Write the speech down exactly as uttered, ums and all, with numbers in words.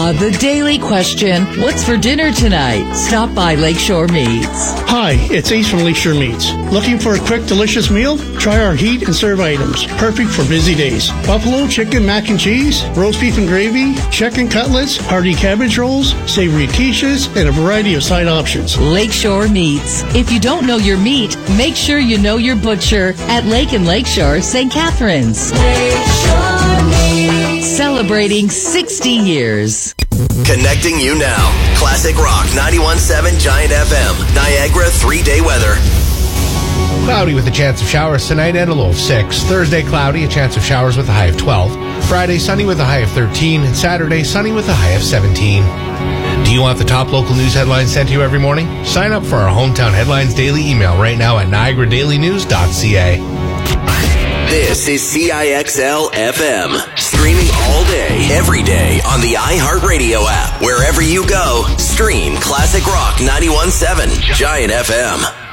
Ah, the daily question, what's for dinner tonight? Stop by Lakeshore Meats. Hi, it's Ace from Lakeshore Meats. Looking for a quick, delicious meal? Try our heat and serve items. Perfect for busy days. Buffalo, chicken, mac and cheese, roast beef and gravy, chicken cutlets, hearty cabbage rolls, savory quiches, and a variety of side options. Lakeshore Meats. If you don't know your meat, make sure you know your butcher at Lake and Lakeshore, Saint Catharines. Lakeshore Meats. Celebrating sixty years. Connecting you now. Classic Rock ninety-one point seven Giant F M. Niagara three-day weather. Cloudy with a chance of showers tonight and a low of six. Thursday, cloudy, a chance of showers with a high of twelve. Friday, sunny with a high of thirteen. And Saturday, sunny with a high of seventeen. Do you want the top local news headlines sent to you every morning? Sign up for our Hometown Headlines daily email right now at niagara daily news dot c a. This is C I X L F M. Streaming all day, every day on the iHeartRadio app. Wherever you go, stream Classic Rock ninety-one point seven Giant F M.